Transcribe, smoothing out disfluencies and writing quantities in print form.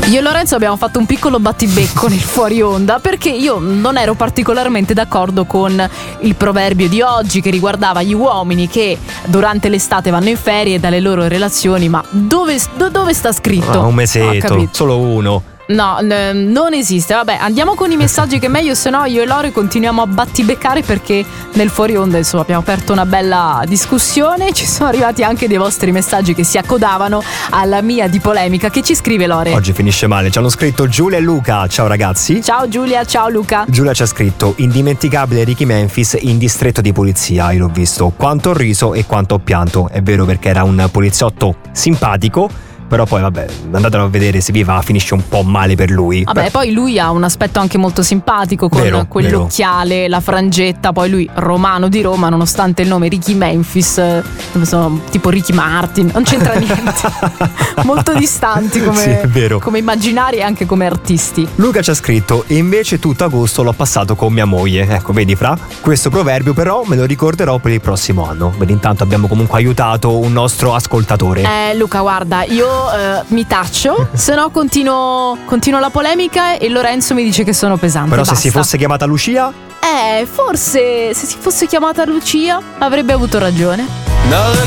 Io e Lorenzo abbiamo fatto un piccolo battibecco nel fuori onda, perché io non ero particolarmente d'accordo con il proverbio di oggi che riguardava gli uomini che durante l'estate vanno in ferie dalle loro relazioni. Ma dove sta scritto? Un mesetto, solo uno. No, non esiste. Vabbè, andiamo con i messaggi che meglio, se no io e Lore continuiamo a battibeccare, perché nel fuori onda insomma abbiamo aperto una bella discussione. Ci sono arrivati anche dei vostri messaggi che si accodavano alla mia di polemica. Che ci scrive Lore? Oggi finisce male, ci hanno scritto Giulia e Luca. Ciao ragazzi. Ciao Giulia, ciao Luca. Giulia ci ha scritto: indimenticabile Ricky Memphis in distretto di polizia. Io l'ho visto, quanto ho riso e quanto ho pianto. È vero, perché era un poliziotto simpatico, però poi vabbè, andatelo a vedere, se vi va, finisce un po' male per lui. Vabbè, poi lui ha un aspetto anche molto simpatico, con quell'occhiale, la frangetta. Poi lui romano di Roma, nonostante il nome Ricky Memphis, tipo Ricky Martin, non c'entra niente. Molto distanti come immaginari e anche come artisti. Luca ci ha scritto: e invece tutto agosto l'ho passato con mia moglie. Ecco, vedi Fra, questo proverbio però me lo ricorderò per il prossimo anno. Vedi, intanto abbiamo comunque aiutato un nostro ascoltatore. Luca, guarda, io mi taccio, se no continuo la polemica e Lorenzo mi dice che sono pesante. Però basta. Se si fosse chiamata Lucia? Forse se si fosse chiamata Lucia avrebbe avuto ragione. Another